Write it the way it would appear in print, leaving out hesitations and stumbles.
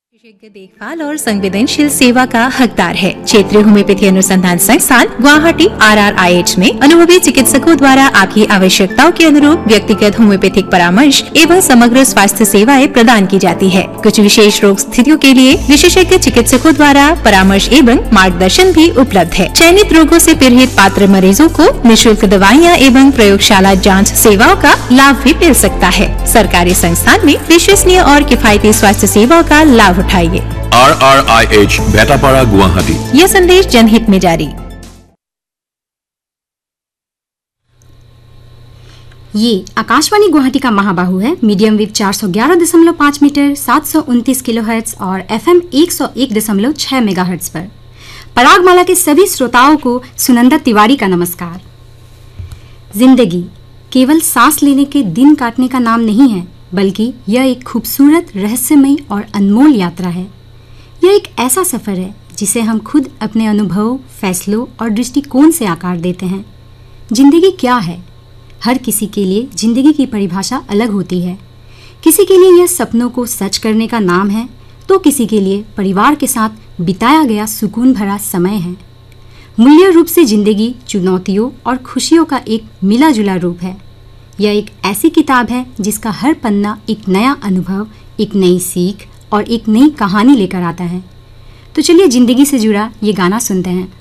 विशेषज्ञ देखभाल और संवेदनशील सेवा का हकदार है। क्षेत्रीय होम्योपैथी अनुसंधान संस्थान गुवाहाटी RRIH में अनुभवी चिकित्सकों द्वारा आपकी आवश्यकताओं के अनुरूप व्यक्तिगत होम्योपैथिक परामर्श एवं समग्र स्वास्थ्य सेवाएं प्रदान की जाती है। कुछ विशेष रोग स्थितियों के लिए विशेषज्ञ चिकित्सकों द्वारा परामर्श एवं मार्गदर्शन भी उपलब्ध है। चयनित रोगों से पीड़ित पात्र मरीजों को निःशुल्क दवाइयाँ एवं प्रयोगशाला जाँच सेवाओं का लाभ भी मिल सकता है। सरकारी संस्थान में विश्वसनीय और किफायती स्वास्थ्य सेवाओं का लाभ उठाइए। RRIH बेटापाड़ा गुवाहाटी। यह संदेश जनहित में जारी। ये आकाशवाणी गुवाहाटी का महाबाहु है। मीडियम वेव 411.5 मीटर 729 किलोहर्ट्ज और FM 101.6 मेगाहर्ट्ज पर। परागमाला के सभी श्रोताओं को सुनंदा तिवारी का नमस्कार। जिंदगी केवल सांस लेने के दिन काटने का नाम नहीं है, बल्कि यह एक खूबसूरत, रहस्यमयी और अनमोल यात्रा है। यह एक ऐसा सफ़र है जिसे हम खुद अपने अनुभव, फैसलों और दृष्टिकोण से आकार देते हैं। जिंदगी क्या है? हर किसी के लिए जिंदगी की परिभाषा अलग होती है। किसी के लिए यह सपनों को सच करने का नाम है, तो किसी के लिए परिवार के साथ बिताया गया सुकून भरा समय है। मूल्य रूप से जिंदगी चुनौतियों और खुशियों का एक मिला जुला रूप है। यह एक ऐसी किताब है जिसका हर पन्ना एक नया अनुभव, एक नई सीख और एक नई कहानी लेकर आता है। तो चलिए जिंदगी से जुड़ा ये गाना सुनते हैं।